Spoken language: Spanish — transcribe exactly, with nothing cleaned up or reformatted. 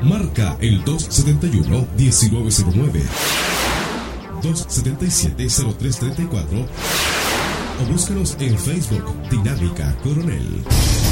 Marca el dos siete uno, uno nueve cero nueve, dos siete siete, cero tres tres cuatro o búscanos en Facebook Dinámica Coronel.